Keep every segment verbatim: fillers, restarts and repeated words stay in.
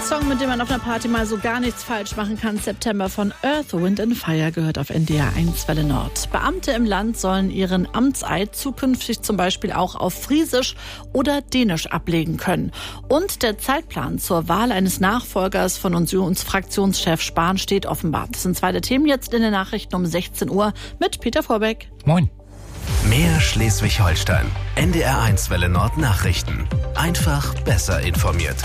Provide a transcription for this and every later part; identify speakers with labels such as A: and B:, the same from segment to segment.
A: Song, mit dem man auf einer Party mal so gar nichts falsch machen kann. September von Earth, Wind and Fire gehört auf N D R eins Welle Nord. Beamte im Land sollen ihren Amtseid zukünftig zum Beispiel auch auf Friesisch oder Dänisch ablegen können. Und der Zeitplan zur Wahl eines Nachfolgers von Unionsfraktionschef Spahn steht offenbar. Das sind zwei der Themen jetzt in den Nachrichten um sechzehn Uhr mit Peter Vorbeck.
B: Moin.
C: Mehr Schleswig-Holstein. N D R eins Welle Nord Nachrichten. Einfach besser informiert.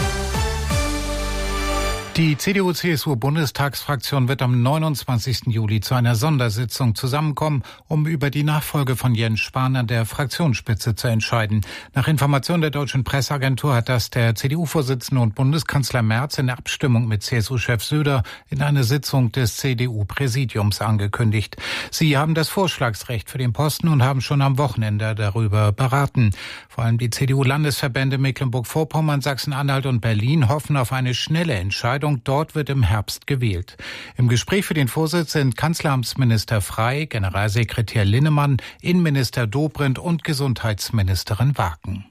B: Die C D U-C S U-Bundestagsfraktion wird am neunundzwanzigsten Juli zu einer Sondersitzung zusammenkommen, um über die Nachfolge von Jens Spahn an der Fraktionsspitze zu entscheiden. Nach Informationen der Deutschen Presseagentur hat das der C D U-Vorsitzende und Bundeskanzler Merz in der Abstimmung mit C S U-Chef Söder in einer Sitzung des C D U-Präsidiums angekündigt. Sie haben das Vorschlagsrecht für den Posten und haben schon am Wochenende darüber beraten. Vor allem die C D U-Landesverbände Mecklenburg-Vorpommern, Sachsen-Anhalt und Berlin hoffen auf eine schnelle Entscheidung. Dort wird im Herbst gewählt. Im Gespräch für den Vorsitz sind Kanzleramtsminister Frey, Generalsekretär Linnemann, Innenminister Dobrindt und Gesundheitsministerin Waken.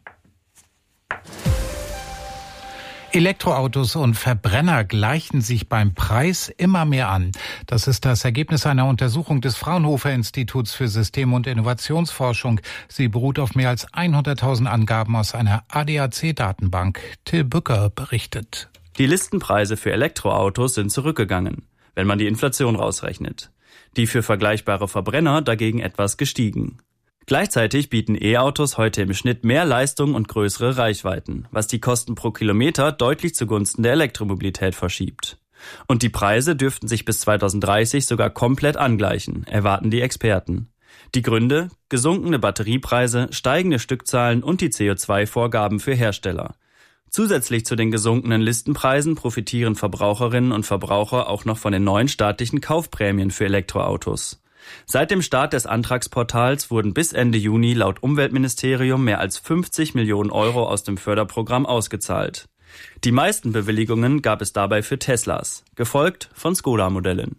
B: Elektroautos und Verbrenner gleichen sich beim Preis immer mehr an. Das ist das Ergebnis einer Untersuchung des Fraunhofer Instituts für System- und Innovationsforschung. Sie beruht auf mehr als hunderttausend Angaben aus einer A D A C-Datenbank. Till Bücker berichtet.
D: Die Listenpreise für Elektroautos sind zurückgegangen, wenn man die Inflation rausrechnet. Die für vergleichbare Verbrenner dagegen etwas gestiegen. Gleichzeitig bieten E-Autos heute im Schnitt mehr Leistung und größere Reichweiten, was die Kosten pro Kilometer deutlich zugunsten der Elektromobilität verschiebt. Und die Preise dürften sich bis zweitausenddreißig sogar komplett angleichen, erwarten die Experten. Die Gründe: gesunkene Batteriepreise, steigende Stückzahlen und die C O zwei Vorgaben für Hersteller. Zusätzlich zu den gesunkenen Listenpreisen profitieren Verbraucherinnen und Verbraucher auch noch von den neuen staatlichen Kaufprämien für Elektroautos. Seit dem Start des Antragsportals wurden bis Ende Juni laut Umweltministerium mehr als fünfzig Millionen Euro aus dem Förderprogramm ausgezahlt. Die meisten Bewilligungen gab es dabei für Teslas, gefolgt von Skoda-Modellen.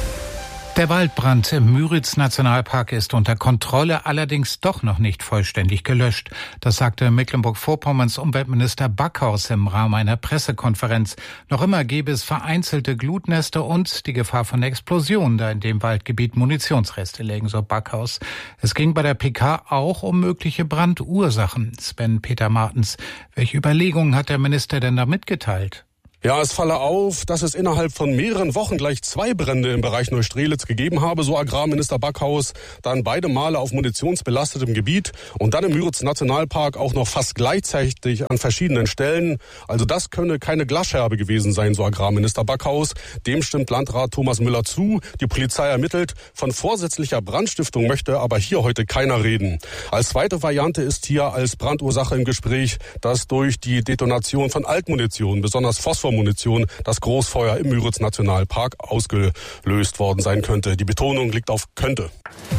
B: Der Waldbrand im Müritz-Nationalpark ist unter Kontrolle, allerdings doch noch nicht vollständig gelöscht. Das sagte Mecklenburg-Vorpommerns Umweltminister Backhaus im Rahmen einer Pressekonferenz. Noch immer gäbe es vereinzelte Glutnester und die Gefahr von Explosionen, da in dem Waldgebiet Munitionsreste lägen, so Backhaus. Es ging bei der P K auch um mögliche Brandursachen. Sven Peter Martens, welche Überlegungen hat der Minister denn da mitgeteilt?
E: Ja, es falle auf, dass es innerhalb von mehreren Wochen gleich zwei Brände im Bereich Neustrelitz gegeben habe, so Agrarminister Backhaus. Dann beide Male auf munitionsbelastetem Gebiet und dann im Müritz-Nationalpark auch noch fast gleichzeitig an verschiedenen Stellen. Also das könne keine Glasscherbe gewesen sein, so Agrarminister Backhaus. Dem stimmt Landrat Thomas Müller zu. Die Polizei ermittelt. Von vorsätzlicher Brandstiftung möchte aber hier heute keiner reden. Als zweite Variante ist hier als Brandursache im Gespräch, dass durch die Detonation von Altmunition, besonders Phosphor Munition, das Großfeuer im Müritz-Nationalpark ausgelöst worden sein könnte. Die Betonung liegt auf könnte.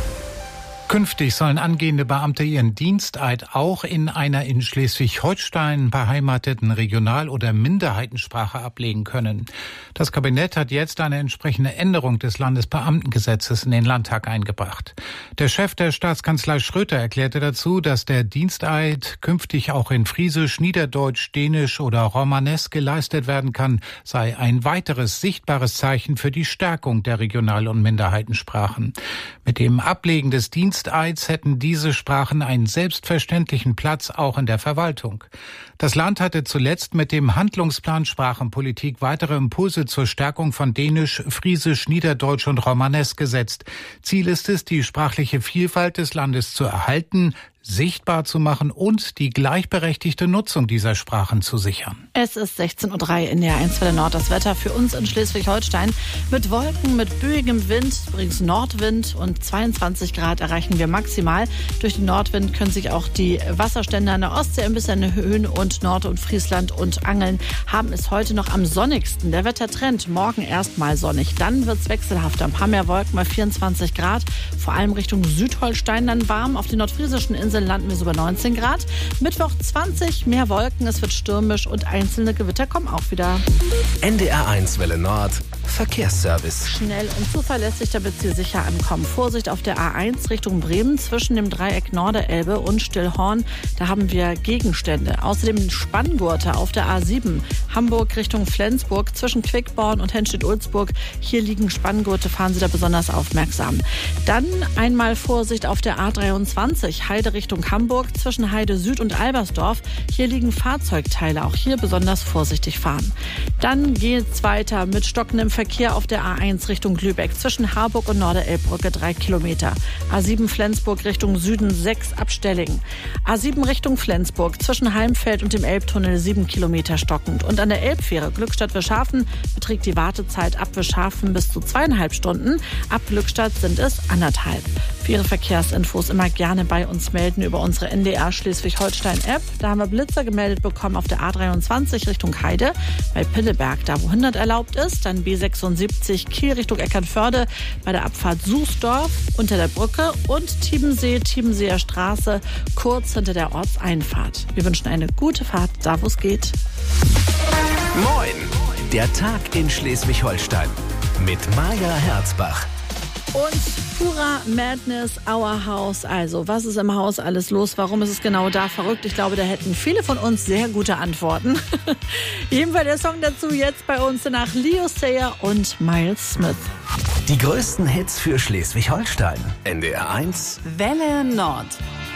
B: Künftig sollen angehende Beamte ihren Diensteid auch in einer in Schleswig-Holstein beheimateten Regional- oder Minderheitensprache ablegen können. Das Kabinett hat jetzt eine entsprechende Änderung des Landesbeamtengesetzes in den Landtag eingebracht. Der Chef der Staatskanzlei Schröter erklärte dazu, dass der Diensteid künftig auch in Friesisch, Niederdeutsch, Dänisch oder Romanes geleistet werden kann, sei ein weiteres sichtbares Zeichen für die Stärkung der Regional- und Minderheitensprachen. Mit dem Ablegen des Diensteids hätten diese Sprachen einen selbstverständlichen Platz auch in der Verwaltung. Das Land hatte zuletzt mit dem Handlungsplan Sprachenpolitik weitere Impulse zur Stärkung von Dänisch, Friesisch, Niederdeutsch und Romanes gesetzt. Ziel ist es, die sprachliche Vielfalt des Landes zu erhalten, sichtbar zu machen und die gleichberechtigte Nutzung dieser Sprachen zu sichern.
A: Es ist sechzehn Uhr drei in der eins Welle Nord. Das Wetter für uns in Schleswig-Holstein mit Wolken, mit böigem Wind, übrigens Nordwind und zweiundzwanzig Grad erreichen wir maximal. Durch den Nordwind können sich auch die Wasserstände an der Ostsee ein bisschen erhöhen und Nord- und Friesland und Angeln haben es heute noch am sonnigsten. Der Wettertrend morgen erstmal sonnig, dann wird es wechselhafter. Ein paar mehr Wolken bei vierundzwanzig Grad, vor allem Richtung Südholstein dann warm. Auf den nordfriesischen Inseln landen wir so bei neunzehn Grad. Mittwoch zwanzig, mehr Wolken, es wird stürmisch und einzelne Gewitter kommen auch wieder.
C: N D R eins Welle Nord, Verkehrsservice.
A: Schnell und zuverlässig, damit Sie sicher ankommen. Vorsicht auf der A eins Richtung Bremen zwischen dem Dreieck Norderelbe und Stillhorn. Da haben wir Gegenstände. Außerdem Spanngurte auf der A sieben. Hamburg Richtung Flensburg zwischen Quickborn und Henstedt-Ulzburg. Hier liegen Spanngurte, fahren Sie da besonders aufmerksam. Dann einmal Vorsicht auf der A dreiundzwanzig. Heide Richtung Hamburg zwischen Heide Süd und Albersdorf. Hier liegen Fahrzeugteile. Auch hier besonders vorsichtig fahren. Dann geht's weiter mit stockendem Verkehr auf der A eins Richtung Lübeck zwischen Harburg und Norderelbbrücke drei Kilometer. A sieben Flensburg Richtung Süden sechs Abstellingen. A sieben Richtung Flensburg zwischen Heimfeld und dem Elbtunnel sieben Kilometer stockend. Und an der Elbfähre Glückstadt-Wischhafen beträgt die Wartezeit ab Wischhafen bis zu zweieinhalb Stunden. Ab Glückstadt sind es anderthalb. Für Ihre Verkehrsinfos immer gerne bei uns melden über unsere N D R Schleswig-Holstein-App. Da haben wir Blitzer gemeldet bekommen auf der A dreiundzwanzig Richtung Heide, bei Pilleberg, da wo hundert erlaubt ist. Dann B sechsundsiebzig Kiel Richtung Eckernförde bei der Abfahrt Sußdorf unter der Brücke und Tiebensee, Tiebenseer Straße, kurz hinter der Ortseinfahrt. Wir wünschen eine gute Fahrt, da wo es geht.
C: Moin! Der Tag in Schleswig-Holstein mit Maja Herzbach.
A: Und purer Madness, Our House. Also, was ist im Haus alles los? Warum ist es genau da verrückt? Ich glaube, da hätten viele von uns sehr gute Antworten. Jedenfalls der Song dazu jetzt bei uns nach Leo Sayer und Miles Smith.
C: Die größten Hits für Schleswig-Holstein. N D R eins
F: Welle Nord.